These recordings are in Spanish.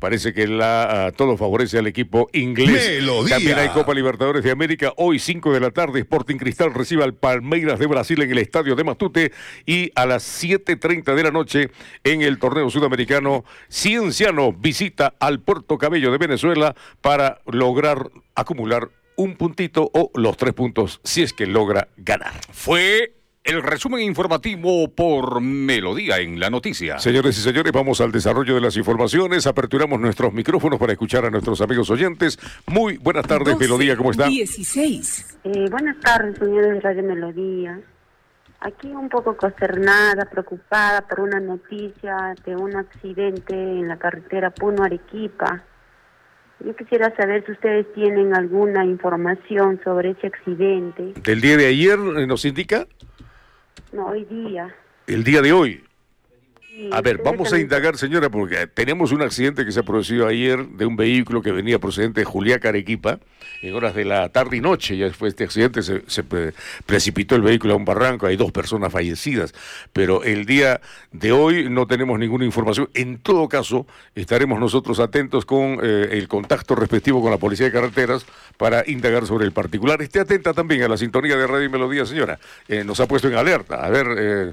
Parece que todo favorece al equipo inglés. Melodía. También hay Copa Libertadores de América. Hoy 5 de la tarde, Sporting Cristal recibe al Palmeiras de Brasil en el estadio de Matute, y a las 7:30 de la noche en el torneo sudamericano, Cienciano visita al Puerto Cabello de Venezuela para lograr acumular un puntito o los 3 puntos si es que logra ganar. Fue el resumen informativo por Melodía en la noticia. Señores y señores, vamos al desarrollo de las informaciones. Aperturamos nuestros micrófonos para escuchar a nuestros amigos oyentes. Muy buenas tardes, Melodía, ¿cómo está? 16. Buenas tardes, señores de Radio Melodía. Aquí un poco consternada, preocupada por una noticia de un accidente en la carretera Puno-Arequipa. Yo quisiera saber si ustedes tienen alguna información sobre ese accidente. ¿Del día de ayer nos indica? No, hoy día. El día de hoy. Sí, A ver, vamos a indagar, señora, porque tenemos un accidente que se ha producido ayer de un vehículo que venía procedente de Juliaca, Arequipa, en horas de la tarde y noche. Ya después de este accidente se precipitó el vehículo a un barranco, hay 2 personas fallecidas, pero el día de hoy no tenemos ninguna información. En todo caso, estaremos nosotros atentos con el contacto respectivo con la Policía de Carreteras para indagar sobre el particular. Esté atenta también a la sintonía de Radio Melodía, señora. Nos ha puesto en alerta. A ver,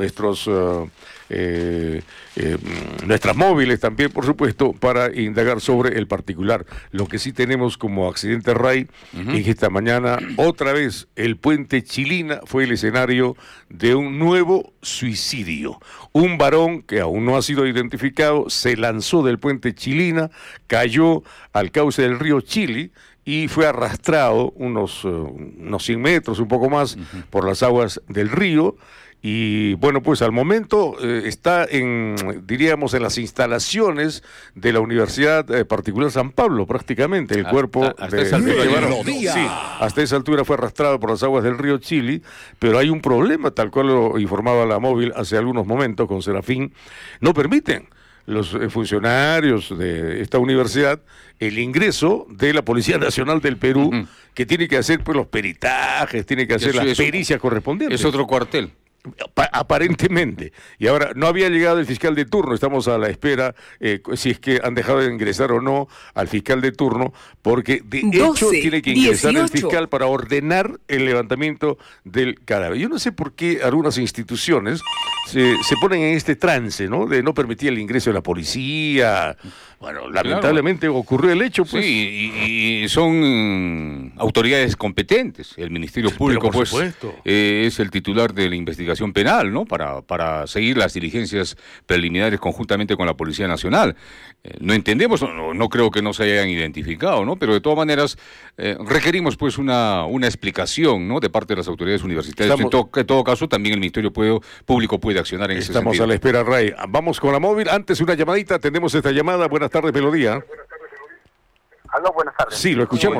nuestras móviles también, por supuesto, para indagar sobre el particular. Lo que sí tenemos como accidente RAI es que esta mañana otra vez el puente Chilina fue el escenario de un nuevo suicidio. Un varón que aún no ha sido identificado se lanzó del puente Chilina, cayó al cauce del río Chili y fue arrastrado unos 100 metros, un poco más, por las aguas del río. Y bueno, pues al momento está diríamos, en las instalaciones de la Universidad Particular San Pablo, prácticamente. El cuerpo hasta esa altura hasta esa altura fue arrastrado por las aguas del río Chili, pero hay un problema, tal cual lo informaba la móvil hace algunos momentos con Serafín. No permiten los funcionarios de esta universidad el ingreso de la Policía Nacional del Perú, que tiene que hacer pues los peritajes, tiene que hacer las pericias correspondientes. Es otro cuartel. Aparentemente. Y ahora no había llegado el fiscal de turno, estamos a la espera si es que han dejado de ingresar o no al fiscal de turno, porque de hecho tiene que ingresar 18. El fiscal para ordenar el levantamiento del cadáver. Yo no sé por qué algunas instituciones se ponen en este trance, ¿no? De no permitir el ingreso de la policía. Bueno, lamentablemente ocurrió el hecho, pues. Sí, y son autoridades competentes. El Ministerio Público, pues, es el titular de la investigación penal, ¿no? Para seguir las diligencias preliminares conjuntamente con la Policía Nacional. No entendemos, no creo que no se hayan identificado, ¿no? Pero de todas maneras requerimos, pues, una explicación, ¿no? De parte de las autoridades universitarias. En todo caso, también el Ministerio Público puede accionar en ese sentido. Estamos a la espera, Ray. Vamos con la móvil. Antes una llamadita, atendemos esta llamada. Buenas tardes, Melodía. Aló, buenas tardes. Sí, lo escuchamos.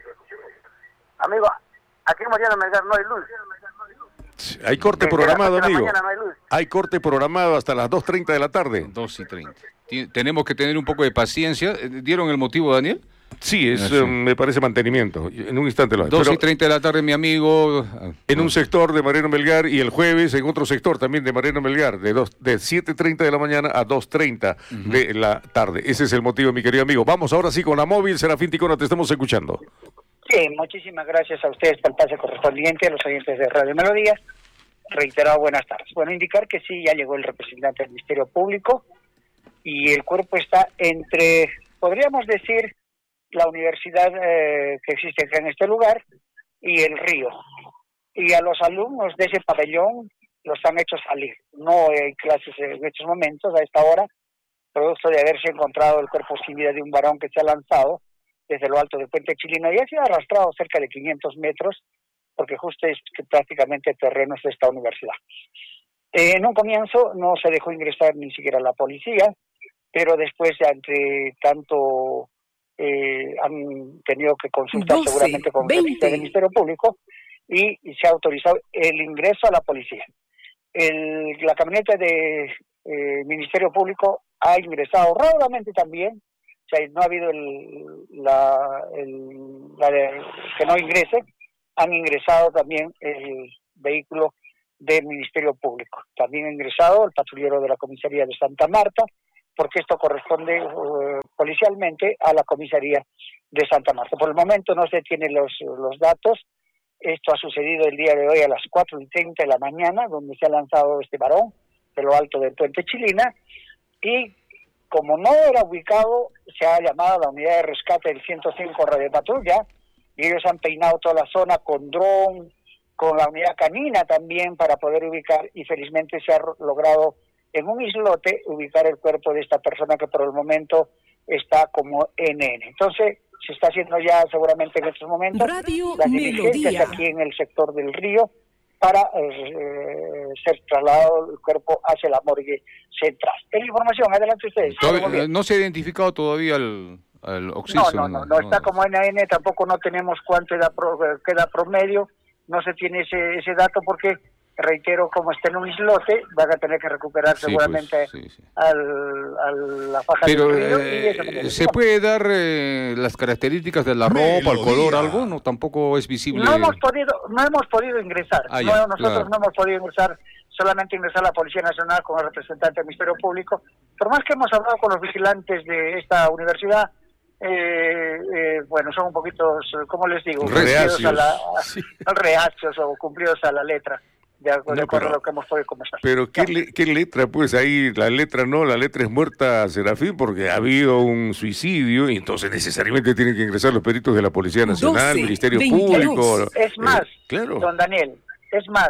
Amigo, aquí en Mariano Melgar no hay luz. Hay corte programado, amigo. No hay luz. Hay corte programado hasta las 2:30 de la tarde. 2:30. Tenemos que tener un poco de paciencia. ¿Dieron el motivo, Daniel? Sí, me parece mantenimiento. En un instante lo hay. 2:30 de la tarde, mi amigo. En un sector de Mariano Melgar y el jueves en otro sector también de Mariano Melgar, de 7:30 de la mañana a 2:30 de la tarde. Ese es el motivo, mi querido amigo. Vamos ahora sí con la móvil. Serafín Ticona, te estamos escuchando. Sí, muchísimas gracias a ustedes por el pase correspondiente, a los oyentes de Radio Melodía. Reiterado, buenas tardes. Bueno, indicar que sí, ya llegó el representante del Ministerio Público y el cuerpo está entre, podríamos decir, la universidad que existe acá en este lugar y el río. Y a los alumnos de ese pabellón los han hecho salir. No hay clases en estos momentos, a esta hora, producto de haberse encontrado el cuerpo sin vida de un varón que se ha lanzado desde lo alto del puente Chilino y ha sido arrastrado cerca de 500 metros, porque justo es que prácticamente terreno es de esta universidad. En un comienzo no se dejó ingresar ni siquiera la policía, pero después, entre tanto, han tenido que consultar seguramente con el Ministerio Público y se ha autorizado el ingreso a la policía. La camioneta de Ministerio Público ha ingresado rápidamente también. O sea, no ha habido que no ingrese, han ingresado también el vehículo del Ministerio Público. También ha ingresado el patrullero de la comisaría de Santa Marta, porque esto corresponde policialmente a la comisaría de Santa Marta. Por el momento no se tienen los datos. Esto ha sucedido el día de hoy a las 4:30 de la mañana, donde se ha lanzado este varón de lo alto del puente Chilina, y como no era ubicado, se ha llamado a la unidad de rescate del 105 Radio Patrulla, y ellos han peinado toda la zona con dron, con la unidad canina también, para poder ubicar, y felizmente se ha logrado en un islote ubicar el cuerpo de esta persona, que por el momento está como NN. Entonces, se está haciendo ya seguramente en estos momentos Radio las diligencias Melodía. aquí en el sector del río para ser trasladado el cuerpo hacia la morgue central. Es la información, adelante ustedes. No se ha identificado todavía al occiso. No está como NN, tampoco no tenemos cuánto queda promedio, no se tiene ese dato porque, reitero, como está en un islote, van a tener que recuperar seguramente a la faja del río. Y eso ¿se puede dar las características de la ropa, el color, algo? No, tampoco es visible. No hemos podido ingresar. Nosotros no hemos podido ingresar, solamente ingresar a la Policía Nacional con el representante del Ministerio Público. Por más que hemos hablado con los vigilantes de esta universidad, bueno, son un poquito, ¿cómo les digo? Reacios. Reacios o cumplidos a la letra. De acuerdo a lo que hemos podido conversar. Pero ¿qué letra? Pues ahí la letra es muerta, Serafín, porque ha habido un suicidio y entonces necesariamente tienen que ingresar los peritos de la Policía Nacional, Ministerio Público. Es más, claro. Don Daniel, es más,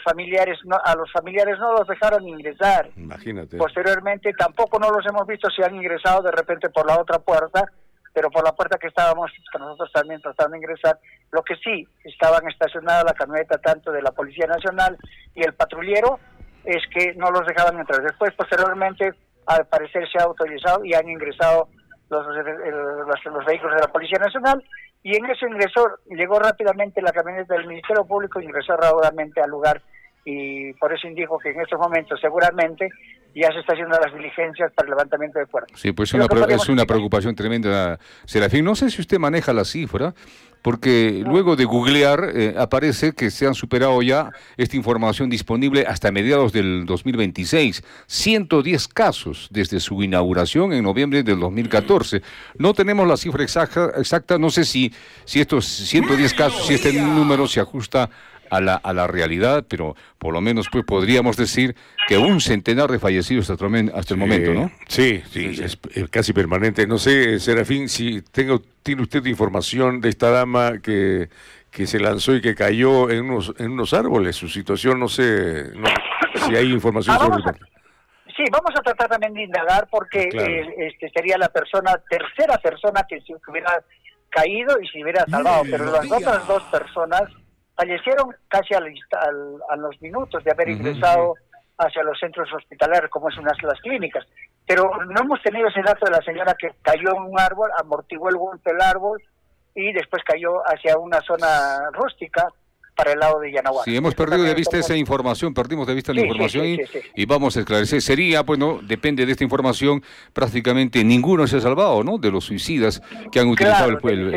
a los familiares no los dejaron ingresar. Imagínate. Posteriormente tampoco no los hemos visto si han ingresado de repente por la otra puerta, pero por la puerta que estábamos, que nosotros también tratando de ingresar. Lo que sí, estaban estacionadas la camioneta tanto de la Policía Nacional y el patrullero, es que no los dejaban entrar. Después, posteriormente, al parecer se ha autorizado y han ingresado los vehículos de la Policía Nacional, y en ese ingreso llegó rápidamente la camioneta del Ministerio Público, ingresó rápidamente al lugar, y por eso indico que en estos momentos seguramente ya se está haciendo las diligencias para el levantamiento de cuerpos. Sí, pues es una preocupación tremenda, Serafín. No sé si usted maneja la cifra, porque luego de googlear aparece que se han superado ya esta información disponible hasta mediados del 2026. 110 casos desde su inauguración en noviembre del 2014. No tenemos la cifra exacta, no sé si estos 110 casos, si este número se ajusta a la realidad, pero por lo menos pues podríamos decir que un centenar de fallecidos hasta el momento, ¿no? Sí, es casi permanente. No sé, Serafín, si tiene usted información de esta dama que se lanzó y que cayó en unos árboles. Su situación, no sé si hay información sobre eso. Sí, vamos a tratar también de indagar porque sería la tercera persona que se hubiera caído y se hubiera salvado, pero las otras dos personas fallecieron casi a los minutos de haber ingresado hacia los centros hospitalarios, como es las clínicas. Pero no hemos tenido ese dato de la señora que cayó en un árbol, amortiguó el golpe del árbol y después cayó hacia una zona rústica para el lado de Yanahuaca. Sí, hemos perdido de vista esa información, perdimos de vista la información y vamos a esclarecer. Sería, bueno, depende de esta información, prácticamente ninguno se ha salvado, ¿no? De los suicidas que han utilizado el pueblo.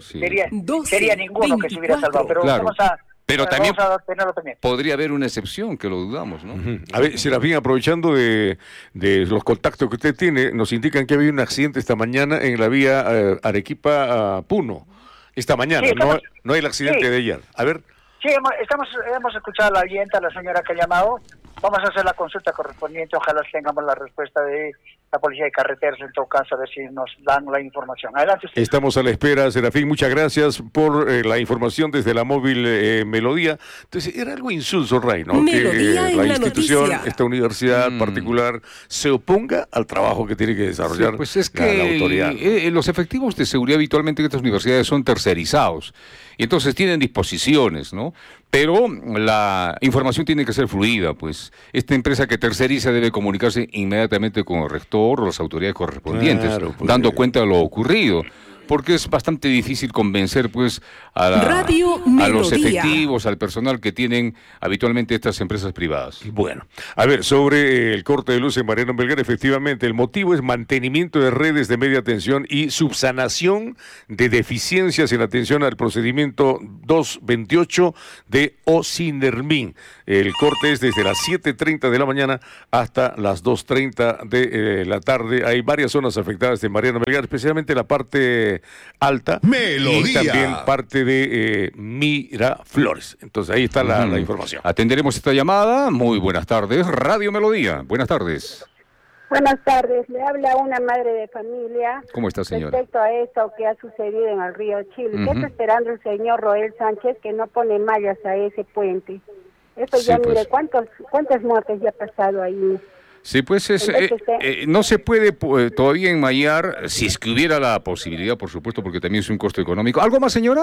Sería ninguno que se hubiera salvado, pero también vamos a tenerlo pendiente. Podría haber una excepción, que lo dudamos, ¿no? A ver, Serafín, aprovechando de los contactos que usted tiene, nos indican que ha habido un accidente esta mañana en la vía Arequipa-Puno. Esta mañana, no el accidente de ayer. A ver. Sí, hemos escuchado a la oyente, a la señora que ha llamado. Vamos a hacer la consulta correspondiente. Ojalá tengamos la respuesta de la Policía de Carreteras, en todo caso, a ver si nos dan la información. Adelante. Estamos a la espera, Serafín. Muchas gracias por la información desde la móvil Melodía. Entonces, era algo insulso, Ray, ¿no? Melodía que la institución, esta universidad particular, se oponga al trabajo que tiene que desarrollar pues es que la autoridad. Los efectivos de seguridad habitualmente en estas universidades son tercerizados. Y entonces tienen disposiciones, ¿no? Pero la información tiene que ser fluida, pues. Esta empresa que terceriza debe comunicarse inmediatamente con el rector o las autoridades correspondientes, dando cuenta de lo ocurrido. porque es bastante difícil convencer pues a los efectivos, al personal que tienen habitualmente estas empresas privadas. Bueno, a ver, sobre el corte de luz en Mariano Melgar, efectivamente, el motivo es mantenimiento de redes de media tensión y subsanación de deficiencias en atención al procedimiento 228 de Ocinermin. El corte es desde las 7:30 de la mañana hasta las 2:30 de la tarde. Hay varias zonas afectadas de Mariano Melgar, especialmente la parte alta y también parte de Miraflores. Entonces ahí está la información. Atenderemos esta llamada. Muy buenas tardes, Radio Melodía. Buenas tardes. Buenas tardes, le habla una madre de familia. ¿Cómo está, señora? Respecto a eso que ha sucedido en el río Chile, ¿qué está esperando el señor Roel Sánchez que no pone mallas a ese puente? Eso ya, mire, ¿cuántas muertes ya ha pasado ahí? Sí, pues no se puede todavía enmayar, si es que hubiera la posibilidad, por supuesto, porque también es un costo económico. ¿Algo más, señora?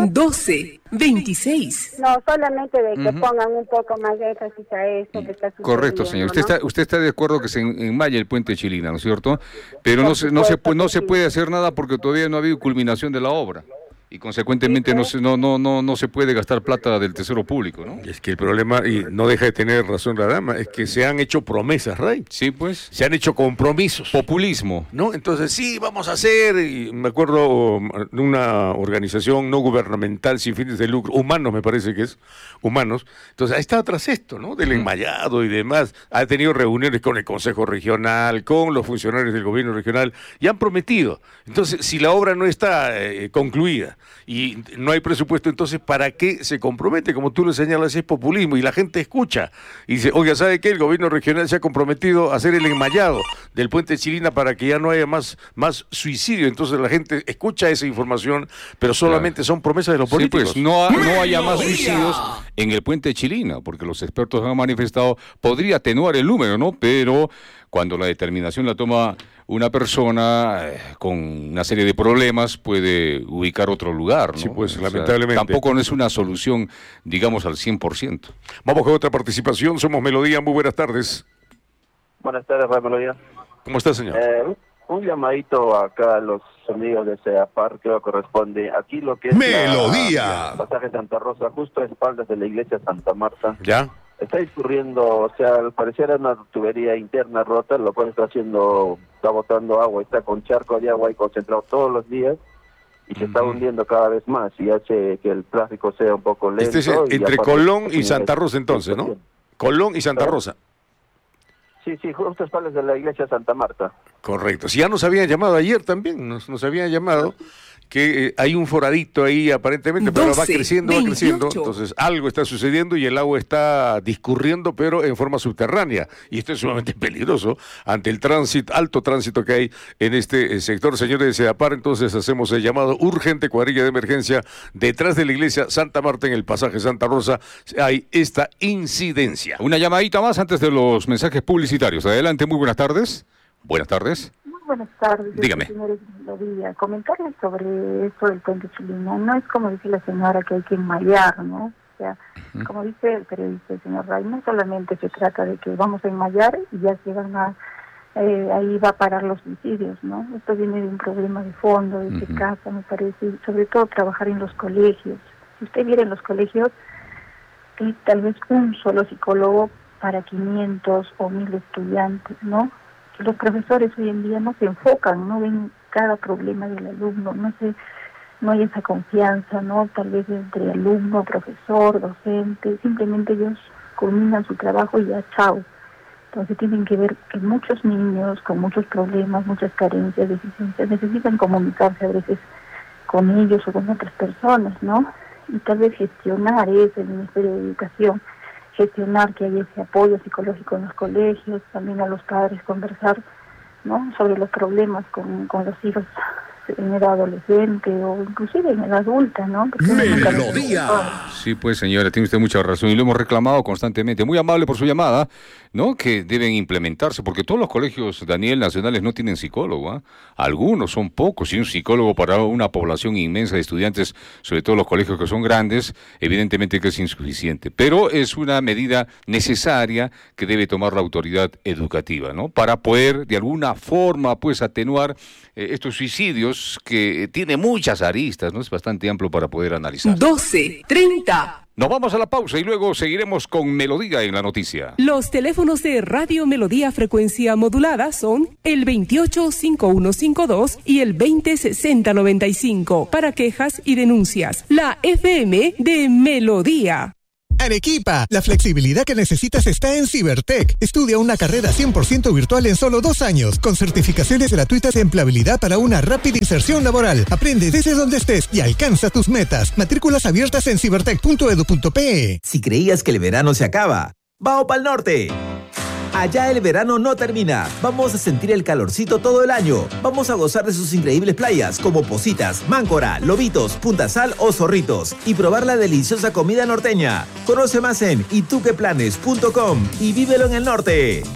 12:26. No, solamente de que pongan un poco más de énfasis a esto que está sucediendo. Correcto, señor. Usted está de acuerdo que se enmaye el puente Chilina, ¿no es cierto? Pero no se puede hacer nada porque todavía no ha habido culminación de la obra. Y consecuentemente no se puede gastar plata del tesoro público, ¿no? Es que el problema, y no deja de tener razón la dama, es que se han hecho promesas, Ray. Sí, pues. Se han hecho compromisos. Populismo. ¿No? Entonces, sí, vamos a hacer, y me acuerdo de una organización no gubernamental sin fines de lucro, Humanos me parece que es, Humanos. Entonces, ha estado tras esto, ¿no? Del enmayado y demás. Ha tenido reuniones con el Consejo Regional, con los funcionarios del gobierno regional, y han prometido. Entonces, si la obra no está concluida, y no hay presupuesto, entonces ¿para qué se compromete? Como tú lo señalas, es populismo y la gente escucha y dice, oiga, ¿sabe qué? El gobierno regional se ha comprometido a hacer el enmayado del puente Chilina para que ya no haya más suicidio. Entonces la gente escucha esa información, pero solamente son promesas de los políticos. Sí, pues no haya más suicidios en el puente Chilina, porque los expertos han manifestado, podría atenuar el número, ¿no? Pero cuando la determinación la toma una persona con una serie de problemas, puede ubicar otro lugar, ¿no? Sí, pues lamentablemente. Tampoco no es una solución, digamos, al 100%. Vamos con otra participación. Somos Melodía. Muy buenas tardes. Buenas tardes, Radio Melodía. ¿Cómo está, señor? Un llamadito acá a los amigos de CEAPAR, creo que corresponde. Aquí lo que es Melodía. Pasaje Santa Rosa, justo a espaldas de la iglesia Santa Marta. ¿Ya? Está discurriendo, o sea, al parecer es una tubería interna rota, lo cual está botando agua, está con charco de agua y concentrado todos los días, y se está hundiendo cada vez más, y hace que el tráfico sea un poco lento. Este es entre Colón y Santa Rosa entonces, ¿no? Colón y Santa Rosa. Sí, justo a espaldas de la iglesia Santa Marta. Correcto. Si ya nos habían llamado ayer también, nos habían llamado que hay un foradito ahí aparentemente, pero va creciendo, entonces algo está sucediendo y el agua está discurriendo, pero en forma subterránea, y esto es sumamente peligroso ante el alto tránsito que hay en este sector. Señores de CEAPAR, entonces hacemos el llamado urgente, cuadrilla de emergencia, detrás de la iglesia Santa Marta, en el pasaje Santa Rosa, hay esta incidencia. Una llamadita más antes de los mensajes publicitarios. Adelante, muy buenas tardes. Buenas tardes. Buenas tardes. Dígame. Comentarle sobre esto del puente Chilina. No es como dice la señora que hay que enmayar, ¿no? O sea, como dice el periodista, el señor Ray, no solamente se trata de que vamos a enmayar y ya se van ahí va a parar los suicidios, ¿no? Esto viene de un problema de fondo, de casa, me parece, y sobre todo trabajar en los colegios. Si usted viera en los colegios, hay tal vez un solo psicólogo para 500 o 1000 estudiantes, ¿no? Los profesores hoy en día no se enfocan, no ven cada problema del alumno, no hay esa confianza, ¿no? Tal vez entre alumno, profesor, docente, simplemente ellos culminan su trabajo y ya chao. Entonces tienen que ver que muchos niños con muchos problemas, muchas carencias, deficiencias, necesitan comunicarse a veces con ellos o con otras personas, ¿no? Y tal vez gestionar eso, el Ministerio de Educación, gestionar que haya ese apoyo psicológico en los colegios, también a los padres conversar, ¿no? Sobre los problemas con los hijos en edad adolescente o inclusive en edad adulta, ¿no? Melodía. Sí, pues señora, tiene usted mucha razón y lo hemos reclamado constantemente. Muy amable por su llamada, ¿no? Que deben implementarse, porque todos los colegios, Daniel, nacionales no tienen psicólogo, ¿ah? Algunos son pocos, y un psicólogo para una población inmensa de estudiantes, sobre todo los colegios que son grandes, evidentemente que es insuficiente. Pero es una medida necesaria que debe tomar la autoridad educativa, ¿no? Para poder, de alguna forma, pues, atenuar estos suicidios hechos que tiene muchas aristas, ¿no? Es bastante amplio para poder analizar. 12:30. Nos vamos a la pausa y luego seguiremos con Melodía en la noticia. Los teléfonos de Radio Melodía frecuencia modulada son el 285152 y el 206095 para quejas y denuncias. La FM de Melodía. Arequipa, la flexibilidad que necesitas está en Cibertech. Estudia una carrera 100% virtual en solo 2 años, con certificaciones gratuitas de empleabilidad para una rápida inserción laboral. Aprende desde donde estés y alcanza tus metas. Matrículas abiertas en cibertech.edu.pe. Si creías que el verano se acaba, ¡vamos pa'l norte! Allá el verano no termina. Vamos a sentir el calorcito todo el año. Vamos a gozar de sus increíbles playas como Positas, Máncora, Lobitos, Punta Sal o Zorritos y probar la deliciosa comida norteña. Conoce más en ituqueplanes.com y vívelo en el norte.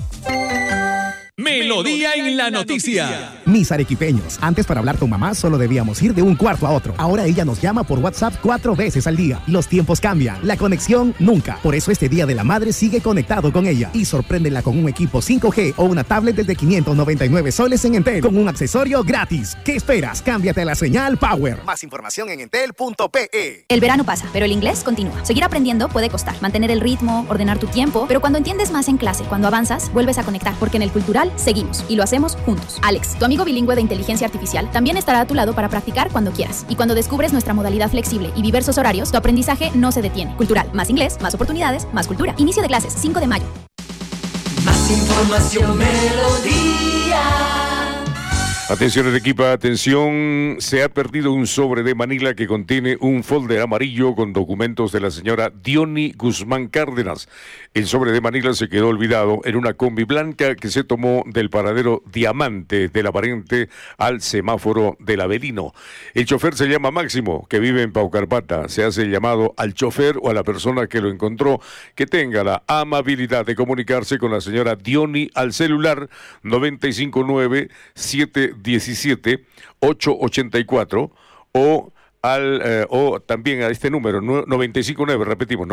Melodía en la noticia. Mis arequipeños, antes para hablar con mamá solo debíamos ir de un cuarto a otro. Ahora ella nos llama por WhatsApp 4 veces al día. Los tiempos cambian, la conexión nunca. Por eso este Día de la Madre sigue conectado con ella y sorpréndela con un equipo 5G o una tablet desde 599 soles en Entel con un accesorio gratis. ¿Qué esperas? Cámbiate a la señal Power. Más información en entel.pe. El verano pasa, pero el inglés continúa. Seguir aprendiendo puede costar. Mantener el ritmo, ordenar tu tiempo, pero cuando entiendes más en clase, cuando avanzas, vuelves a conectar, porque en el Cultural seguimos y lo hacemos juntos. Alex, tu amigo bilingüe de inteligencia artificial, también estará a tu lado para practicar cuando quieras. Y cuando descubres nuestra modalidad flexible y diversos horarios, tu aprendizaje no se detiene. Cultural, más inglés, más oportunidades, más cultura. Inicio de clases, 5 de mayo. Más información, Melodía. Atención Arequipa, atención, se ha perdido un sobre de Manila que contiene un folder amarillo con documentos de la señora Diony Guzmán Cárdenas. El sobre de Manila se quedó olvidado en una combi blanca que se tomó del paradero Diamante de la Pariente al semáforo del Avelino. El chofer se llama Máximo, que vive en Paucarpata. Se hace el llamado al chofer o a la persona que lo encontró que tenga la amabilidad de comunicarse con la señora Diony al celular 959-717-884 o también a este número 959, repetimos,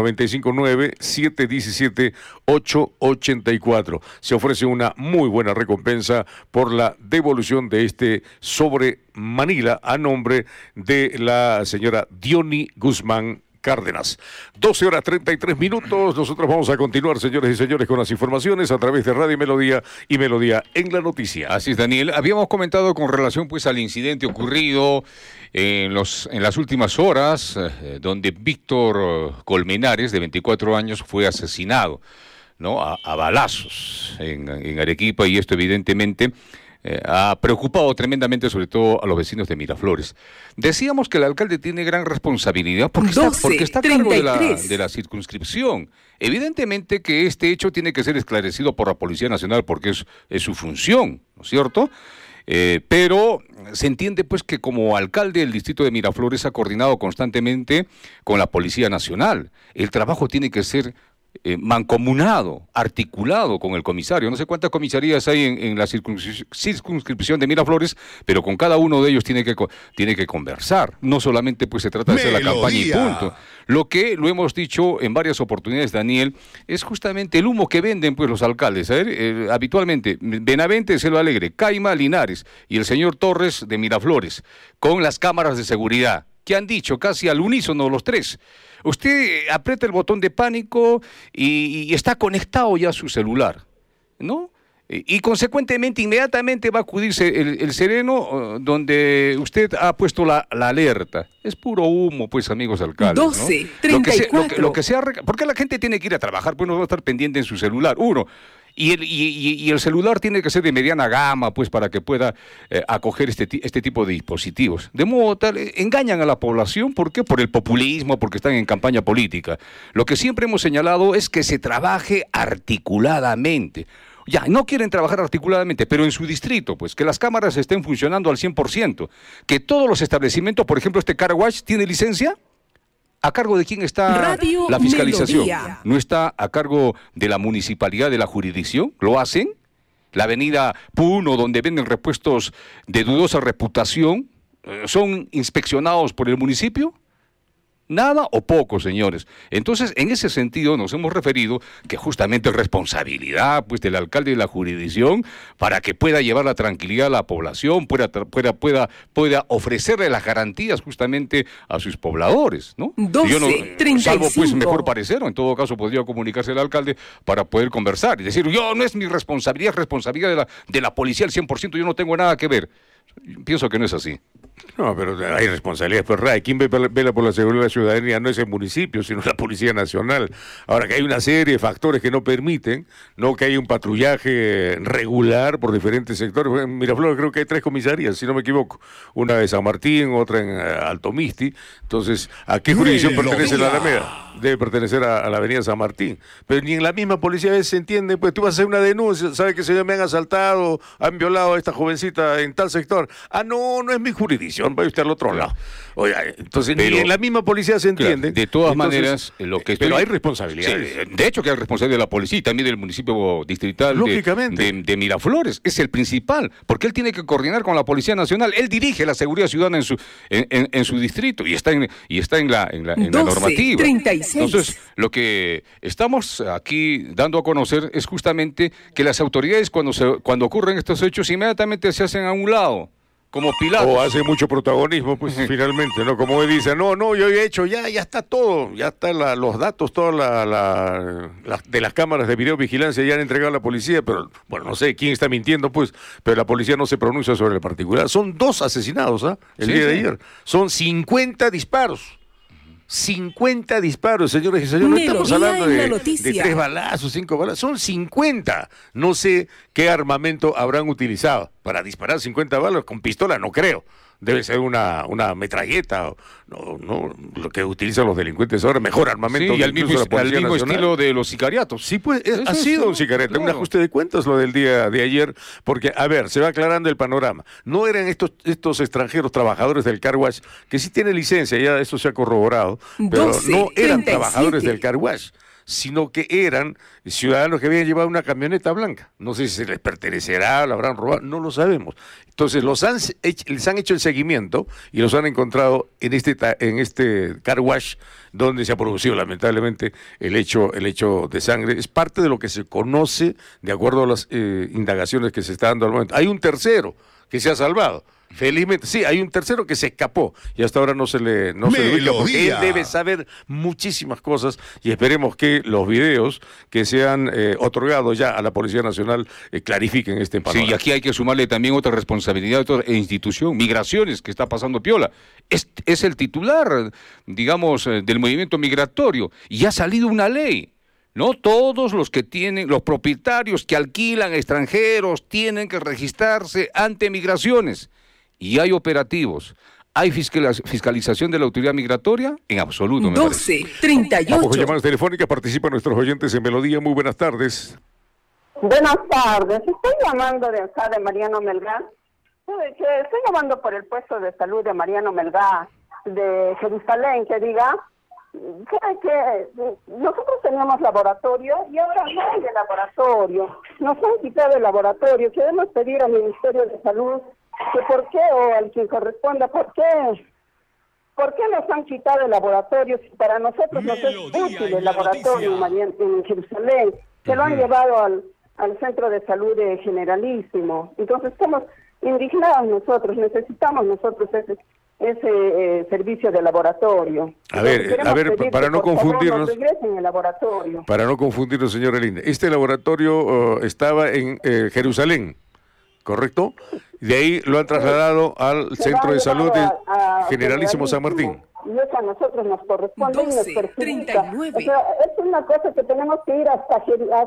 959-717-884. Se ofrece una muy buena recompensa por la devolución de este sobre Manila a nombre de la señora Diony Guzmán Cárdenas. 12:33. Nosotros vamos a continuar, señores y señores, con las informaciones a través de Radio Melodía y Melodía en la noticia. Así es, Daniel. Habíamos comentado con relación pues al incidente ocurrido en las últimas horas, donde Víctor Colmenares, de 24 años, fue asesinado, ¿no? A balazos en Arequipa, y esto evidentemente ha preocupado tremendamente, sobre todo a los vecinos de Miraflores. Decíamos que el alcalde tiene gran responsabilidad porque está a cargo de la circunscripción. Evidentemente que este hecho tiene que ser esclarecido por la Policía Nacional porque es su función, ¿no es cierto? Pero se entiende pues que como alcalde del distrito de Miraflores ha coordinado constantemente con la Policía Nacional. El trabajo tiene que ser mancomunado, articulado con el comisario. No sé cuántas comisarías hay en la circunscripción de Miraflores, pero con cada uno de ellos tiene que conversar. No solamente pues se trata de hacer la campaña y punto. Lo que lo hemos dicho en varias oportunidades, Daniel, es justamente el humo que venden pues los alcaldes. Habitualmente, Benavente, Selva Alegre, Caima, Linares y el señor Torres de Miraflores, con las cámaras de seguridad, que han dicho casi al unísono los tres: usted aprieta el botón de pánico y está conectado ya a su celular, ¿no? Y consecuentemente, inmediatamente va a acudirse el sereno donde usted ha puesto la alerta. Es puro humo, pues, amigos alcaldes, 12:34. Porque la gente tiene que ir a trabajar, pues no va a estar pendiente en su celular, uno. Y el celular tiene que ser de mediana gama, pues, para que pueda acoger este tipo de dispositivos. De modo tal, engañan a la población. ¿Por qué? Por el populismo, porque están en campaña política. Lo que siempre hemos señalado es que se trabaje articuladamente. Ya, no quieren trabajar articuladamente, pero en su distrito, pues, que las cámaras estén funcionando al 100%. Que todos los establecimientos, por ejemplo, este car wash, ¿tiene licencia? ¿A cargo de quién está Radio la fiscalización? Melodía. ¿No está a cargo de la municipalidad, de la jurisdicción? ¿Lo hacen? La avenida Puno, donde venden repuestos de dudosa reputación, ¿son inspeccionados por el municipio? Nada o poco, señores. Entonces, en ese sentido nos hemos referido que justamente es responsabilidad pues del alcalde de la jurisdicción para que pueda llevar la tranquilidad a la población, pueda ofrecerle las garantías justamente a sus pobladores, ¿no? 12:35. Salvo pues mejor parecer, o en todo caso podría comunicarse el alcalde para poder conversar y decir, no es mi responsabilidad, es responsabilidad de la policía al 100%, yo no tengo nada que ver. Pienso que no es así. No, pero hay responsabilidad, pues Ray, ¿quién vela por la seguridad de la ciudadanía? No es el municipio, sino la Policía Nacional. Ahora, que hay una serie de factores que no permiten, no que haya un patrullaje regular por diferentes sectores. En Miraflores creo que hay 3 comisarías, si no me equivoco. Una de San Martín, otra en Alto Misti. Entonces, ¿a qué jurisdicción pertenece la Alameda? Debe pertenecer a la avenida San Martín. Pero ni en la misma policía a veces se entiende, pues tú vas a hacer una denuncia, sabes que me han asaltado, han violado a esta jovencita en tal sector. No es mi jurisdicción, vaya usted al otro lado. Oiga, entonces ni en la misma policía se entiende. Claro, de todas maneras, pero hay responsabilidades. Sí, de hecho que hay responsabilidad de la policía y también del municipio distrital de Miraflores. Es el principal, porque él tiene que coordinar con la Policía Nacional. Él dirige la seguridad ciudadana en su distrito y está en la normativa. 36. Entonces, lo que estamos aquí dando a conocer es justamente que las autoridades cuando ocurren estos hechos inmediatamente se hacen a un lado, como Pilatos. O hace mucho protagonismo, pues finalmente, ¿no? Como él dice, no, yo he hecho, ya está todo, ya están los datos, todas de las cámaras de videovigilancia ya han entregado a la policía, pero, bueno, no sé quién está mintiendo, pues, pero la policía no se pronuncia sobre el particular. Son 2 asesinados, el día de ayer. Son 50 disparos. 50 disparos, señores y señores. No estamos hablando de 3 balazos, 5 balazos, son 50. No sé qué armamento habrán utilizado para disparar 50 balas con pistola, no creo. Debe ser una metralleta, no lo que utilizan los delincuentes ahora, mejor armamento. Sí, y al mismo estilo de los sicariatos. Sí, pues ha sido un sicariato, claro. Un ajuste de cuentas lo del día de ayer, porque, a ver, se va aclarando el panorama. No eran estos extranjeros trabajadores del car wash, que sí tienen licencia, ya eso se ha corroborado, pero no eran trabajadores del car wash, sino que eran ciudadanos que habían llevado una camioneta blanca. No sé si se les pertenecerá, la habrán robado, no lo sabemos. Entonces les han hecho el seguimiento y los han encontrado en este car wash donde se ha producido lamentablemente el hecho de sangre. Es parte de lo que se conoce de acuerdo a las indagaciones que se está dando al momento. Hay un tercero que se ha salvado. Felizmente, sí, hay un tercero que se escapó y hasta ahora no se le ubica, porque él debe saber muchísimas cosas y esperemos que los videos que se han otorgado ya a la Policía Nacional clarifiquen este panorama. Sí, y aquí hay que sumarle también otra responsabilidad, otra institución, Migraciones, que está pasando piola. Es el titular, digamos, del movimiento migratorio y ha salido una ley. No todos los propietarios que alquilan extranjeros tienen que registrarse ante Migraciones. Y hay operativos. ¿Hay fiscalización de la autoridad migratoria? En absoluto, me 12:38. Vamos con llamadas telefónicas, participan nuestros oyentes en Melodía. Muy buenas tardes. Buenas tardes. Estoy llamando de acá de Mariano Melgar. Estoy llamando por el puesto de salud de Mariano Melgar, de Jerusalén, que diga que nosotros teníamos laboratorio y ahora no hay de laboratorio. Nos han quitado el laboratorio. Queremos pedir al Ministerio de Salud que por qué, o al que corresponda, ¿por qué nos han quitado el laboratorio? Si para nosotros nos es útil el laboratorio en Jerusalén, que lo han llevado al centro de salud de Generalísimo. Entonces estamos indignados nosotros, necesitamos nosotros ese servicio de laboratorio. A ver, para no confundirnos, regresen el laboratorio. Para no confundirnos, señora Linda, este laboratorio estaba en Jerusalén, ¿correcto? De ahí lo han trasladado al Centro de Salud de Generalísimo San Martín. Y eso a nosotros nos corresponde y nos perjudica. O sea, es una cosa que tenemos que ir hasta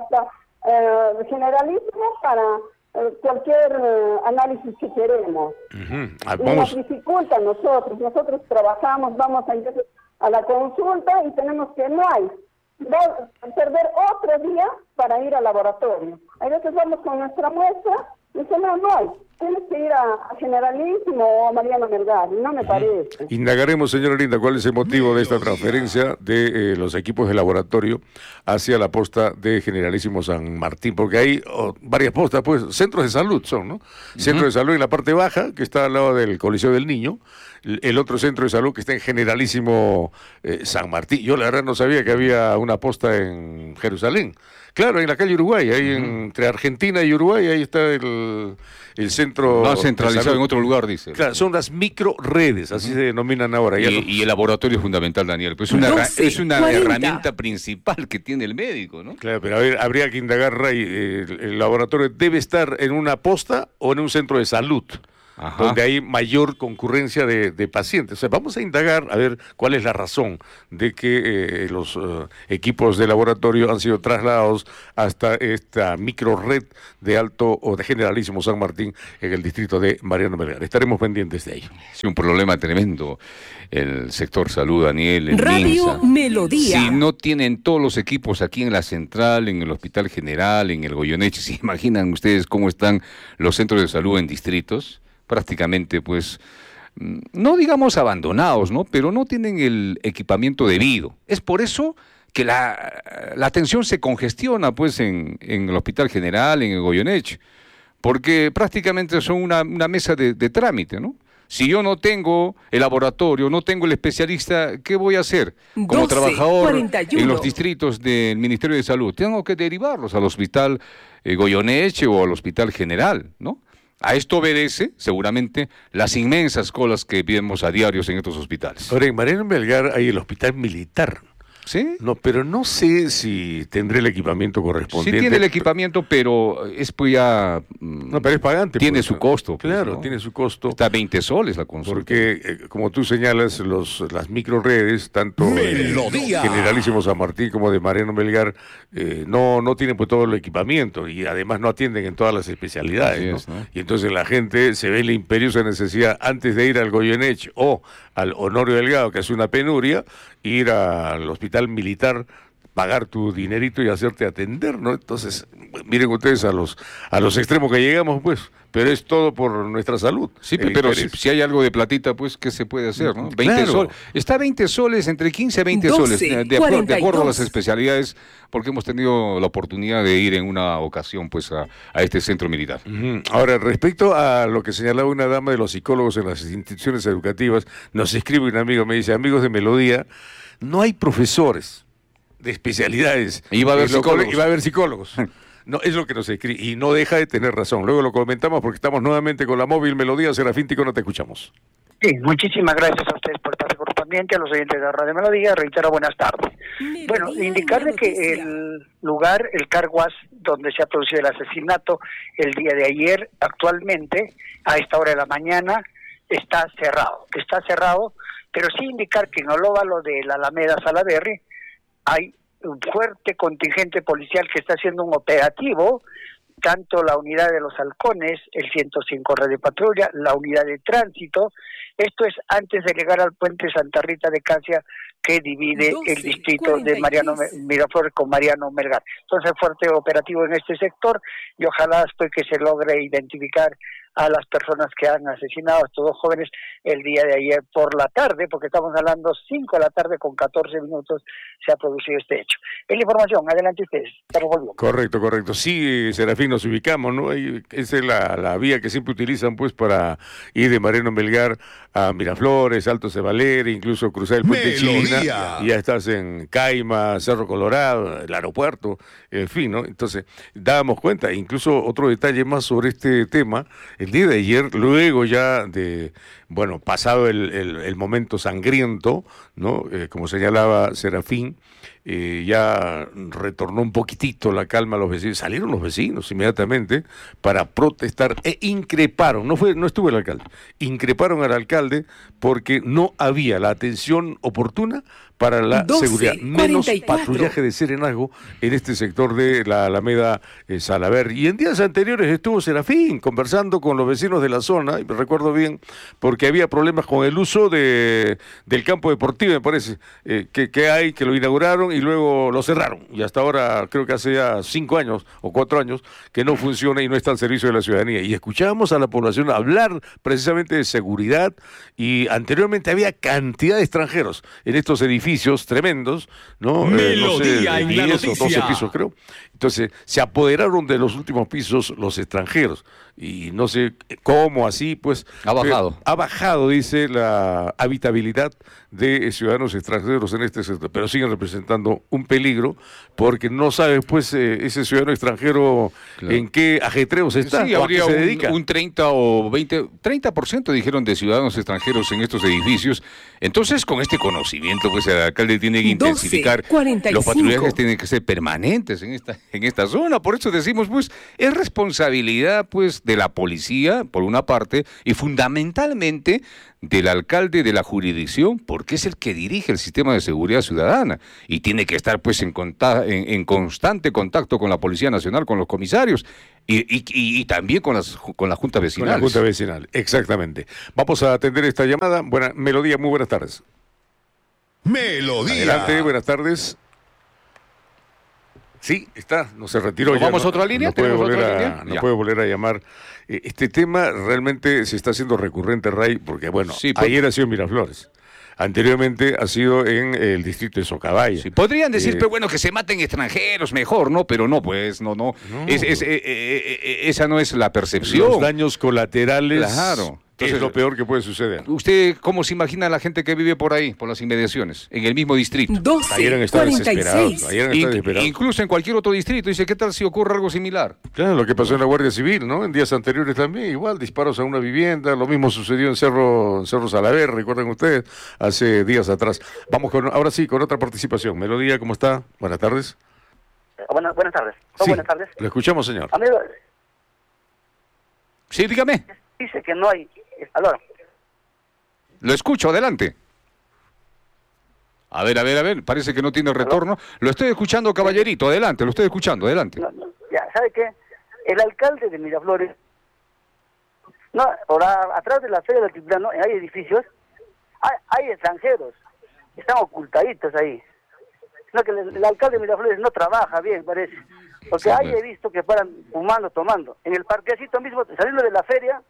Generalísimo para cualquier análisis que queremos. Y nos dificulta a nosotros. Nosotros trabajamos, vamos a la consulta y tenemos que no hay. Perder otro día para ir al laboratorio. A veces vamos con nuestra muestra y dice, no hay. tienes que ir a Generalísimo o a Mariano Melgar, no me parece. Indagaremos, señora Linda, cuál es el motivo de esta transferencia de los equipos de laboratorio hacia la posta de Generalísimo San Martín, porque hay varias postas, pues, centros de salud son, ¿no? Centro de salud en la parte baja, que está al lado del Coliseo del Niño, el otro centro de salud que está en Generalísimo San Martín. Yo la verdad no sabía que había una posta en Jerusalén. Claro, en la calle Uruguay, ahí entre Argentina y Uruguay, ahí está el centro. No centralizado en otro lugar, dice. Claro, son las microredes, así se denominan ahora. Y el laboratorio es fundamental, Daniel. Pues es una herramienta principal que tiene el médico, ¿no? Claro, pero a ver, habría que indagar, Ray, el laboratorio debe estar en una posta o en un centro de salud. Ajá. Donde hay mayor concurrencia de pacientes. O sea, vamos a indagar a ver cuál es la razón de que los equipos de laboratorio han sido trasladados hasta esta microred de Alto o de Generalísimo San Martín en el distrito de Mariano Melgar. Estaremos pendientes de ello. Es un problema tremendo el sector salud, Daniel. En Radio Melodía. Si no tienen todos los equipos aquí en la central, en el Hospital General, en el Goyeneche, ¿se imaginan ustedes cómo están los centros de salud en distritos? Prácticamente, pues, no digamos abandonados, ¿no? Pero no tienen el equipamiento debido. Es por eso que la atención se congestiona, pues, en el Hospital General, en el Goyeneche, porque prácticamente son una mesa de trámite, ¿no? Si yo no tengo el laboratorio, no tengo el especialista, ¿qué voy a hacer? Como trabajador 41. En los distritos del Ministerio de Salud, tengo que derivarlos al Hospital Goyeneche o al Hospital General, ¿no? A esto obedece, seguramente, las inmensas colas que vemos a diarios en estos hospitales. Ahora, en Mariano Melgar hay el hospital militar. ¿Sí? No, pero no sé si tendré el equipamiento correspondiente. Sí tiene el equipamiento, pero es pues ya... No, pero es pagante. Tiene su costo. Pues, claro, ¿no? Tiene su costo. Está a 20 soles la consulta. Porque, como tú señalas, las microredes, tanto de Generalísimo San Martín como de Mariano Melgar, no tienen pues todo el equipamiento y además no atienden en todas las especialidades. ¿No? Y entonces la gente se ve en la imperiosa necesidad, antes de ir al Goyeneche o al Honorio Delgado, que es una penuria, ir al hospital militar, pagar tu dinerito y hacerte atender, ¿no? Entonces, miren ustedes a los extremos que llegamos, pues, pero es todo por nuestra salud. Sí, pero si hay algo de platita, pues, ¿qué se puede hacer, no? 20 soles. Está 20 soles, entre 15 a 20 soles, de acuerdo a las especialidades, porque hemos tenido la oportunidad de ir en una ocasión, pues, a este centro militar. Ahora, respecto a lo que señalaba una dama de los psicólogos en las instituciones educativas, nos escribe un amigo, me dice, amigos de Melodía, no hay profesores de especialidades. Iba a haber psicólogos. No, es lo que nos escribe, y no deja de tener razón. Luego lo comentamos porque estamos nuevamente con la móvil Melodía. Serafín Tico, no te escuchamos. Sí, muchísimas gracias a ustedes por el pase correspondiente, a los oyentes de Radio Melodía. Reitero, buenas tardes. Bueno, indicarle que el lugar, el Carguas, donde se ha producido el asesinato el día de ayer, actualmente, a esta hora de la mañana, está cerrado, pero sí indicar que en el óvalo de la Alameda Salaberry hay un fuerte contingente policial que está haciendo un operativo, tanto la unidad de los halcones, el 105 Red de Patrulla, la unidad de tránsito. Esto es antes de llegar al puente Santa Rita de Casia, que divide el distrito de Mariano Miraflores con Mariano Melgar. Entonces, fuerte operativo en este sector y ojalá después que se logre identificar a las personas que han asesinado a estos dos jóvenes el día de ayer por la tarde, porque estamos hablando 5 de la tarde con 14 minutos se ha producido este hecho. Es la información, adelante ustedes. Correcto. Sí, Serafín, nos ubicamos, ¿no? Esa es la vía que siempre utilizan, pues, para ir de Mariano Melgar a Miraflores, Alto Cebalere, incluso cruzar el puente Chilina, y ya estás en Caima, Cerro Colorado, el aeropuerto, en fin, ¿no? Entonces, dábamos cuenta, incluso otro detalle más sobre este tema. El día de ayer, luego ya de, pasado el momento sangriento, ¿no? Como señalaba Serafín, ya retornó un poquitito la calma a los vecinos. Salieron los vecinos inmediatamente para protestar e increparon, no estuvo el alcalde, increparon al alcalde porque no había la atención oportuna para la seguridad, menos 44. Patrullaje de serenazgo en este sector de la Alameda Salaberry. Y en días anteriores estuvo Serafín conversando con los vecinos de la zona, y me recuerdo bien, porque había problemas con el uso del campo deportivo, me parece, que lo inauguraron y luego lo cerraron. Y hasta ahora, creo que hace ya 5 años o 4 años que no funciona y no está al servicio de la ciudadanía. Y escuchábamos a la población hablar precisamente de seguridad, y anteriormente había cantidad de extranjeros en estos edificios tremendos, ¿no? Melodía en la 10 o 12 noticia. pisos, creo. Entonces, se apoderaron de los últimos pisos los extranjeros. Y no sé cómo así, pues... Ha bajado. Ha bajado, dice, la habitabilidad de ciudadanos extranjeros en este sector, pero siguen representando un peligro, porque no sabe, pues, ese ciudadano extranjero en qué ajetreos está, Sí, o a habría qué se dedica. un 30 o 30% dijeron de ciudadanos extranjeros en estos edificios. Entonces, con este conocimiento, pues el alcalde tiene que intensificar. 12:45. Los patrullajes tienen que ser permanentes en esta zona. Por eso decimos, pues, es responsabilidad, pues, de la policía, por una parte, y fundamentalmente del alcalde de la jurisdicción, porque es el que dirige el sistema de seguridad ciudadana y tiene que estar, pues, en constante contacto con la Policía Nacional, con los comisarios y también con la Junta Vecinal. Con la Junta Vecinal, exactamente. Vamos a atender esta llamada. Melodía, muy buenas tardes. Melodía. Adelante, buenas tardes. Sí, está, no se retiró. ¿Nos vamos a otra línea? No puede ¿Tenemos volver otra a, línea? no Ya. puede volver a llamar. Este tema realmente se está haciendo recurrente, Ray, porque bueno, Sí, pues. ayer ha sido en Miraflores. Anteriormente ha sido en el distrito de Socabaya. Sí, podrían decir, pero bueno, que se maten extranjeros mejor, ¿no? Pero no, pues, no. Esa no es la percepción. Los daños colaterales. Claro. Entonces, es lo peor que puede suceder. ¿Usted cómo se imagina la gente que vive por ahí, por las inmediaciones, en el mismo distrito? 12:46. Incluso en cualquier otro distrito. Dice, ¿qué tal si ocurre algo similar? Claro, lo que pasó en la Guardia Civil, ¿no? En días anteriores también, igual, disparos a una vivienda. Lo mismo sucedió en Cerro Salaver, recuerden ustedes, hace días atrás. Vamos ahora sí, con otra participación. Melodía, ¿cómo está? Buenas tardes. Buenas tardes. Sí, Buenas tardes. lo escuchamos, señor. Amigo, Sí, dígame. dice que no hay... Aló. Lo escucho, adelante. A ver, parece que no tiene retorno. Lo estoy escuchando, caballerito, adelante, lo estoy escuchando, adelante. Ya, ¿sabe qué? El alcalde de Miraflores, atrás de la Feria del Altiplano, hay edificios, hay extranjeros, están ocultaditos ahí. No, que el alcalde de Miraflores no trabaja bien, parece. Porque Sí, ahí he visto que paran fumando, tomando. En el parquecito mismo, saliendo de la feria,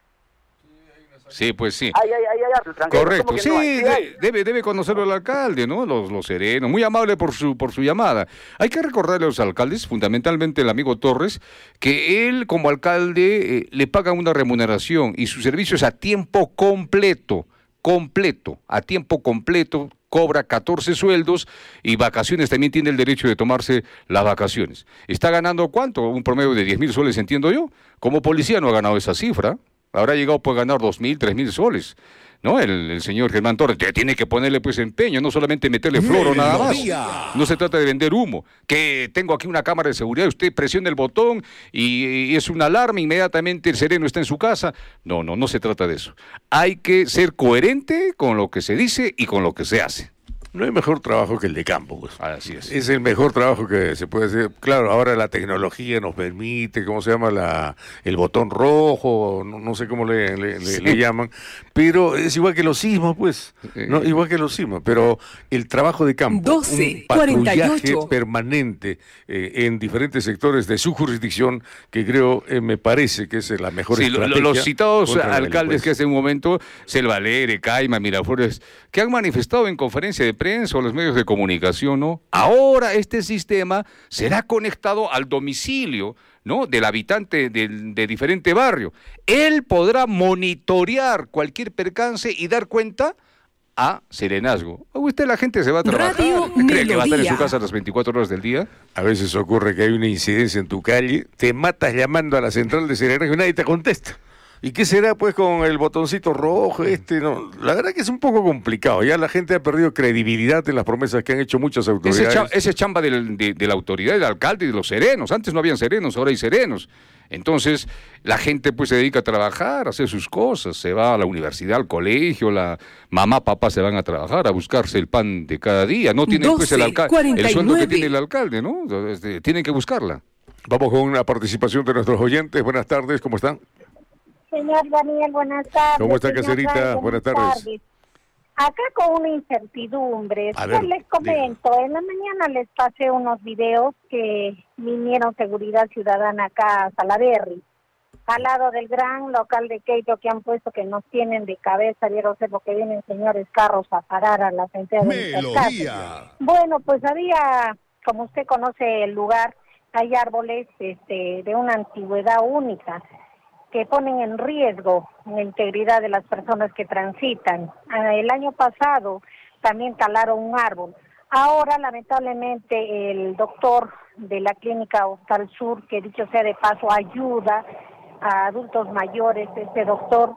Sí, pues sí. hay harto extranjero. Correcto, ¿Cómo que sí, no hay? Sí hay. debe conocerlo el alcalde, ¿no? Los serenos, muy amable por su llamada. Hay que recordarle a los alcaldes, fundamentalmente el amigo Torres, que él como alcalde le paga una remuneración y su servicio es a tiempo completo, a tiempo completo, cobra 14 sueldos y vacaciones, también tiene el derecho de tomarse las vacaciones. ¿Está ganando cuánto? Un promedio de 10.000 soles, entiendo yo. Como policía no ha ganado esa cifra. Habrá llegado pues, a ganar 2.000, 3.000 soles, ¿no? El señor Germán Torres tiene que ponerle pues empeño, no solamente meterle floro nada más. No se trata de vender humo. Que tengo aquí una cámara de seguridad, usted presiona el botón y es una alarma, inmediatamente el sereno está en su casa. No se trata de eso. Hay que ser coherente con lo que se dice y con lo que se hace. No hay mejor trabajo que el de campo, pues. Así es. Es el mejor trabajo que se puede hacer. Claro, ahora la tecnología nos permite, ¿cómo se llama? El botón rojo, no sé cómo le llaman, pero es igual que los sismos, pues. No, igual que los sismos, pero el trabajo de campo, un patrullaje permanente en diferentes sectores de su jurisdicción, que creo, me parece que es la mejor estrategia. Los citados contra la alcaldes delincuencia. que hace un momento, Selva Alegre, Caima, Miraflores, que han manifestado en conferencia de prensa o los medios de comunicación, ¿no? Ahora este sistema será conectado al domicilio, ¿no? Del habitante de diferente barrio. Él podrá monitorear cualquier percance y dar cuenta a serenazgo. La gente se va a trabajar. ¿Cree que va a estar en su casa las 24 horas del día? A veces ocurre que hay una incidencia en tu calle, te matas llamando a la central de serenazgo y nadie te contesta. ¿Y qué será pues con el botoncito rojo? No, la verdad que es un poco complicado. Ya la gente ha perdido credibilidad en las promesas que han hecho muchas autoridades. Ese es chamba de la autoridad, del alcalde y de los serenos. Antes no habían serenos, ahora hay serenos. Entonces, la gente pues se dedica a trabajar, a hacer sus cosas. Se va a la universidad, al colegio, la mamá, papá se van a trabajar, a buscarse el pan de cada día. No tienen pues el sueldo que tiene el alcalde, ¿no? Tienen que buscarla. Vamos con una participación de nuestros oyentes. Buenas tardes, ¿cómo están? Señor Daniel, buenas tardes. ¿Cómo está, Señor Cacerita? Ray, Buenas tardes. Acá con una incertidumbre. A ver, les comento, en la mañana les pasé unos videos que vinieron Seguridad Ciudadana acá a Salaberry, al lado del gran local de Keito que han puesto que nos tienen de cabeza. Vieron ser porque vienen señores carros a parar a las entradas de Melodía. Bueno, pues había, como usted conoce el lugar, hay árboles de una antigüedad única que ponen en riesgo la integridad de las personas que transitan. El año pasado también talaron un árbol. Ahora, lamentablemente, el doctor de la clínica Hostal Sur, que dicho sea de paso, ayuda a adultos mayores, este doctor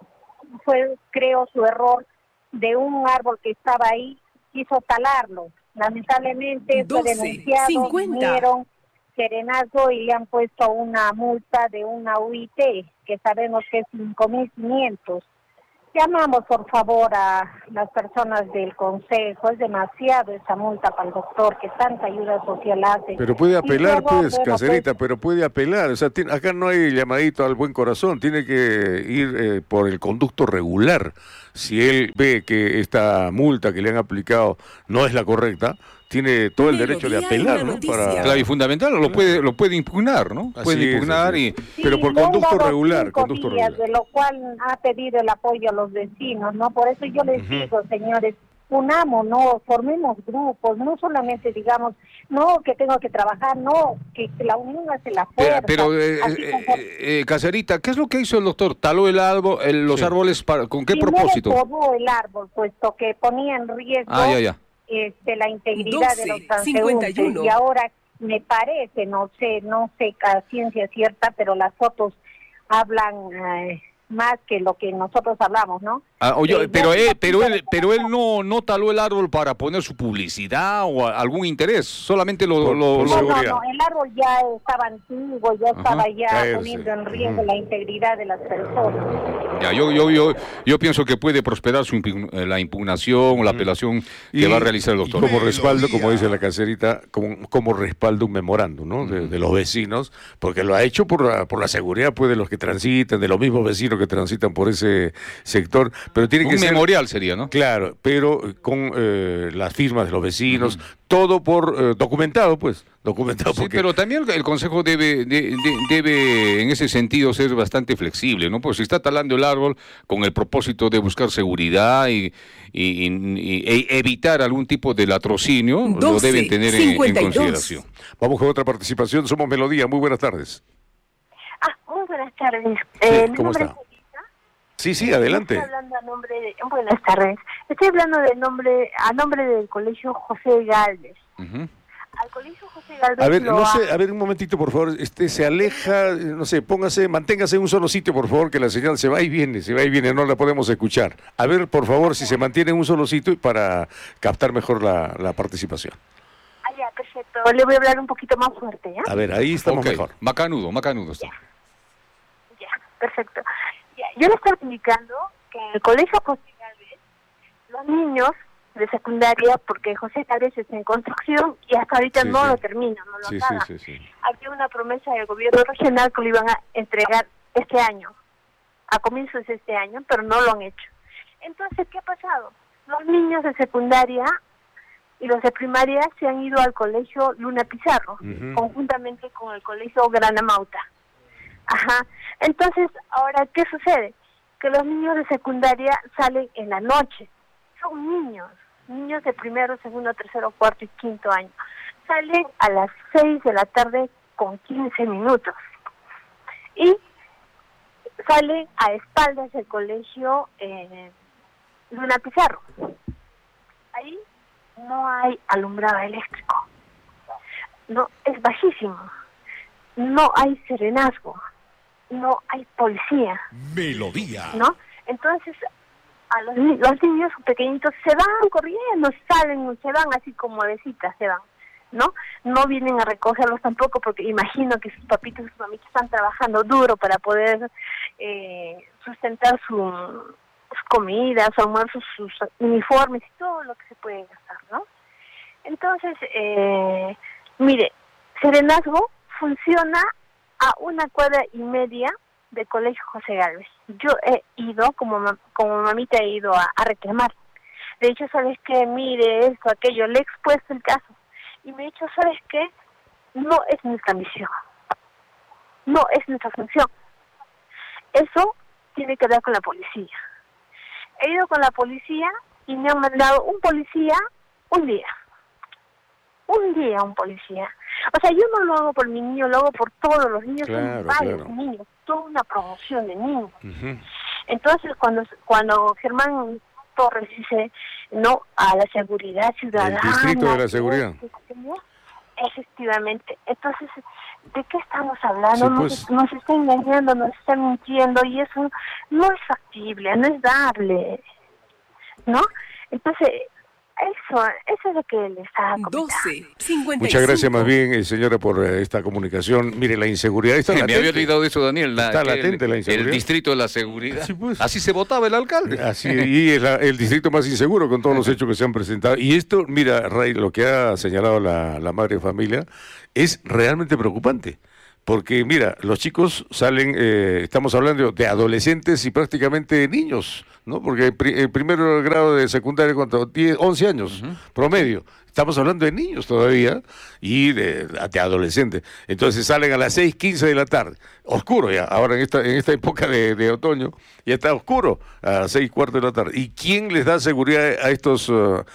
creo su error de un árbol que estaba ahí, quiso talarlo. Lamentablemente fue denunciado, 50. vinieron serenazgo y le han puesto una multa de una UIT, que sabemos que es 5.500. Llamamos por favor a las personas del consejo, es demasiado esa multa para el doctor que tanta ayuda social hace. Pero puede apelar, luego, pues, Caserita, pero puede apelar. O sea, acá no hay llamadito al buen corazón, tiene que ir por el conducto regular. Si él ve que esta multa que le han aplicado no es la correcta, tiene todo el derecho de apelar, ¿no? Claro, y fundamental, lo puede impugnar, ¿no? Puede impugnar, pero por conducto regular. De lo cual ha pedido el apoyo a los vecinos, ¿no? Por eso yo les digo, señores, unámonos, formemos grupos, no solamente digamos, no, que tengo que trabajar, no, que la unión hace la fuerza. Pero Caserita, ¿qué es lo que hizo el doctor? ¿Taló el árbol, los árboles, ¿con qué propósito? Podó el árbol, puesto que ponía en riesgo la integridad de los transeúntes. Y ahora me parece, no sé a ciencia cierta, pero las fotos hablan más que lo que nosotros hablamos, ¿no? Pero él no taló el árbol para poner su publicidad o algún interés, solamente lo no, el árbol ya estaba antiguo, ya estaba poniendo en riesgo la integridad de las personas. Ya, yo pienso que puede prosperar la impugnación o la apelación que va a realizar el doctor. Y como respaldo, como dice la Caserita, como respaldo un memorando, ¿no? De los vecinos, porque lo ha hecho por la seguridad, pues, de los que transitan, de los mismos vecinos que transitan por ese sector, pero tiene que ser un memorial sería, ¿no? Claro, pero con las firmas de los vecinos, todo por documentado, pues, documentado. Sí, pero también el Consejo debe en ese sentido ser bastante flexible, ¿no? Pues si está talando el árbol con el propósito de buscar seguridad y evitar algún tipo de latrocinio, lo deben tener en consideración. Vamos con otra participación, somos Melodía, muy buenas tardes. Muy buenas tardes. ¿Cómo está? Sí, adelante. Estoy hablando buenas tardes. Estoy hablando a nombre del Colegio José Gálvez. Al Colegio José Gálvez. A ver, un momentito, por favor. Se aleja, no sé, manténgase en un solo sitio, por favor, que la señal se va y viene, no la podemos escuchar. A ver, por favor, si se mantiene en un solo sitio para captar mejor la participación. Ya, perfecto. Le voy a hablar un poquito más fuerte, ¿ya? A ver, ahí estamos mejor. Macanudo está. Ya, perfecto. Yo le estoy indicando que en el Colegio José Gálvez, los niños de secundaria, porque José Gálvez está en construcción y hasta ahorita no lo termina, no lo acaba. Había una promesa del gobierno regional que lo iban a entregar este año, a comienzos de este año, pero no lo han hecho. Entonces, ¿qué ha pasado? Los niños de secundaria y los de primaria se han ido al Colegio Luna Pizarro, conjuntamente con el Colegio Granamauta. Entonces, ahora, ¿qué sucede? Que los niños de secundaria salen en la noche. Son niños de primero, segundo, tercero, cuarto y quinto año. Salen a las 6 de la tarde con 15 minutos. Y salen a espaldas del colegio Luna Pizarro. Ahí no hay alumbrado eléctrico. No, es bajísimo. No hay serenazgo. No hay policía. Melodía. ¿No? Entonces, a los niños pequeñitos se van corriendo, se van así como de cita, se van, ¿no? No vienen a recogerlos tampoco porque imagino que sus papitos y sus mamitas están trabajando duro para poder sustentar sus comidas, su almuerzo, sus uniformes y todo lo que se puede gastar, ¿no? Entonces, mire, serenazgo funciona a 1,5 cuadras del Colegio José Gálvez. Yo he ido, como mamita he ido a reclamar. Le he dicho, ¿sabes qué? Mire, esto, aquello, le he expuesto el caso. Y me ha dicho, ¿sabes qué? No es nuestra misión. No es nuestra función. Eso tiene que ver con la policía. He ido con la policía y me han mandado un policía un día. Un día un policía. O sea, yo no lo hago por mi niño, lo hago por todos los niños. Son varios niños, toda una promoción de niños. Entonces, cuando Germán Torres dice no a la seguridad ciudadana... El distrito de la seguridad. Efectivamente. Entonces, ¿de qué estamos hablando? Sí, pues. Nos está engañando, nos está mintiendo, y eso no es factible, no es dable, ¿no? Entonces, eso es lo que le está comentando. 12:55. Muchas gracias más bien, señora, por esta comunicación. Mire, la inseguridad está latente. Me había olvidado de eso, Daniel. Está latente la inseguridad. El distrito de la seguridad. Sí, pues. Así se votaba el alcalde. Así, y es el distrito más inseguro con todos los hechos que se han presentado. Y esto, mira, Ray, lo que ha señalado la madre de familia es realmente preocupante. Porque, mira, los chicos salen, estamos hablando de adolescentes y prácticamente niños, ¿no? Porque el primer grado de secundaria, 11 años promedio. Estamos hablando de niños todavía y de adolescentes. Entonces salen a las 6:15 de la tarde. Oscuro ya, ahora en esta época de otoño, ya está oscuro a las 6:15 de la tarde. ¿Y quién les da seguridad a estos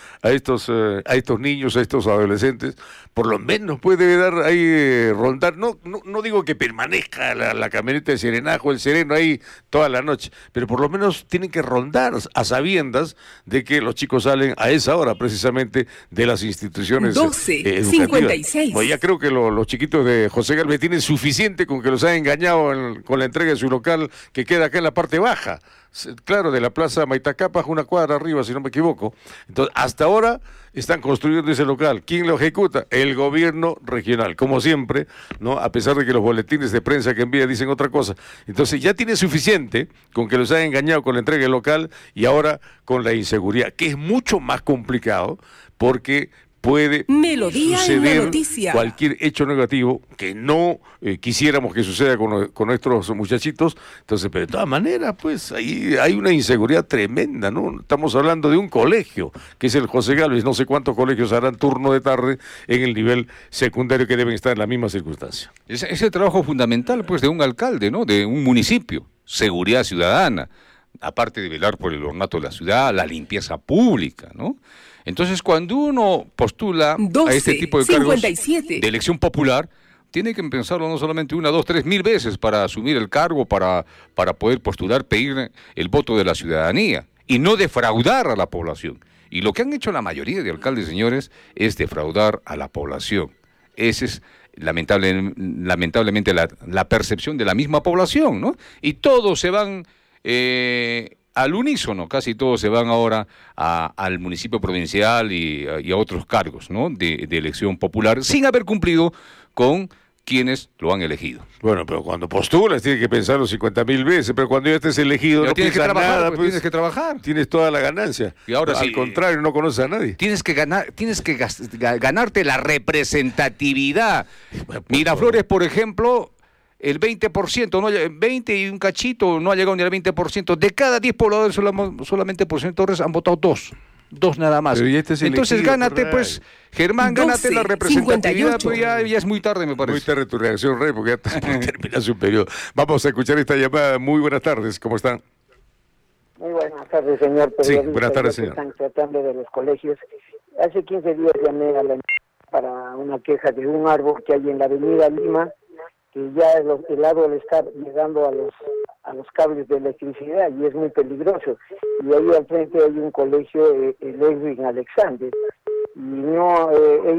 niños, a estos adolescentes? Por lo menos puede dar ahí, rondar, no digo que permanezca la camioneta de serenajo, el sereno ahí toda la noche, pero por lo menos tienen que rondar a sabiendas de que los chicos salen a esa hora precisamente de las instituciones 12:56. Bueno, ya creo que los chiquitos de José Galvez tienen suficiente con que los hayan engañado con la entrega de su local que queda acá en la parte baja, claro, de la plaza Maitacapa, una cuadra arriba, si no me equivoco. Entonces, hasta ahora están construyendo ese local. ¿Quién lo ejecuta? El gobierno regional, como siempre, ¿no? A pesar de que los boletines de prensa que envía dicen otra cosa. Entonces ya tiene suficiente con que los hayan engañado con la entrega del local y ahora con la inseguridad, que es mucho más complicado porque puede suceder cualquier hecho negativo que no quisiéramos que suceda con nuestros muchachitos. Entonces, pero de todas maneras, pues ahí hay una inseguridad tremenda, ¿no? Estamos hablando de un colegio, que es el José Galvez. No sé cuántos colegios harán turno de tarde en el nivel secundario que deben estar en la misma circunstancia. Es el trabajo fundamental, pues, de un alcalde, ¿no? De un municipio. Seguridad ciudadana, aparte de velar por el ornato de la ciudad, la limpieza pública, ¿no? Entonces, cuando uno postula a este tipo de cargos de elección popular, tiene que pensarlo no solamente 1, 2, 3 mil veces para asumir el cargo, para poder postular, pedir el voto de la ciudadanía y no defraudar a la población. Y lo que han hecho la mayoría de alcaldes, señores, es defraudar a la población. Esa es lamentablemente la percepción de la misma población, ¿no? Y todos se van... al unísono, casi todos se van ahora al municipio provincial y a otros cargos, ¿no? de elección popular, sin haber cumplido con quienes lo han elegido. Bueno, pero cuando postulas tienes que pensarlo 50.000 veces, pero cuando ya estés elegido no tienes que trabajar, nada, pues, tienes que trabajar. Tienes toda la ganancia. Y ahora al contrario, no conoces a nadie. Tienes que ganarte la representatividad. Miraflores, por ejemplo, el 20%, 20 y un cachito, no ha llegado ni al 20%. De cada 10 pobladores, solamente por señor Torres han votado 2 nada más. Entonces gánate, pues, Germán, gánate la representatividad, pues ya es muy tarde, me parece. Muy tarde tu reacción, Rey, porque ya estás por terminar su periodo. Vamos a escuchar esta llamada. Muy buenas tardes, ¿cómo están? Muy buenas tardes, señor. Sí, buenas tardes, señor. Están tratando de los colegios. Hace 15 días llamé a para una queja de un árbol que hay en la avenida Lima, que ya el árbol está llegando a los cables de electricidad y es muy peligroso. Y ahí al frente hay un colegio, el Edwin Alexander, y no,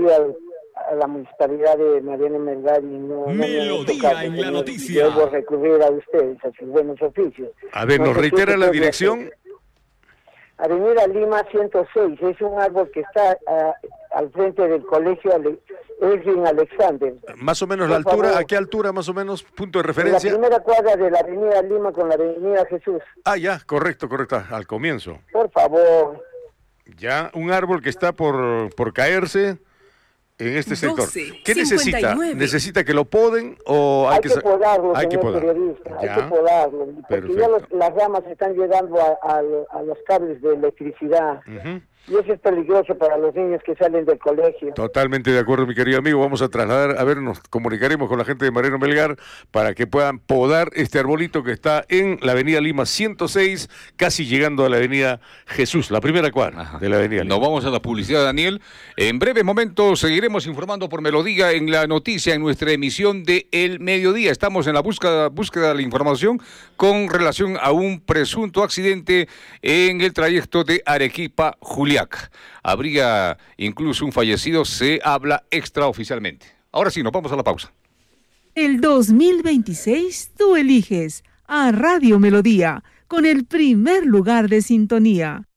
a la municipalidad de Mariano Melgar y no Melodía en la noticia. Debo recurrir a ustedes, a sus buenos oficios. A ver, ¿nos reitera la dirección? Avenida Lima 106, es un árbol que está al frente del colegio Edwin Alexander. Más o menos la altura, ¿a qué altura más o menos? Punto de referencia. La primera cuadra de la avenida Lima con la avenida Jesús. Ah, ya, correcto, al comienzo. Por favor. Ya, un árbol que está por caerse en este sector. 12, ¿Qué 59. necesita? ¿Necesita que lo poden o hay que podarlo, hay que podar? Periodista, hay que podarlo, porque ya las ramas están llegando a los cables de electricidad. Y eso es peligroso para los niños que salen del colegio. Totalmente de acuerdo, mi querido amigo. Vamos a trasladar, a ver, nos comunicaremos con la gente de Mariano Melgar para que puedan podar este arbolito que está en la avenida Lima 106, casi llegando a la avenida Jesús, la primera cuadra de la avenida Lima. Nos vamos a la publicidad, Daniel. En breves momentos seguiremos informando por Melodía en la noticia, en nuestra emisión de El Mediodía. Estamos en la búsqueda de la información con relación a un presunto accidente en el trayecto de Arequipa-Juliaca. Habría incluso un fallecido, se habla extraoficialmente. Ahora sí, nos vamos a la pausa. El 2026 tú eliges a Radio Melodía con el primer lugar de sintonía.